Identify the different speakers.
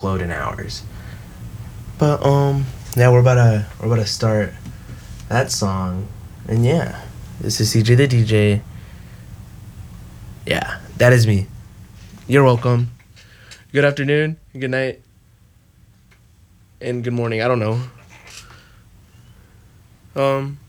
Speaker 1: upload in hours. But yeah, we're about to start that song, and yeah, this is CJ the DJ. Yeah, that is me. You're welcome. Good afternoon, good night, and good morning. I don't know.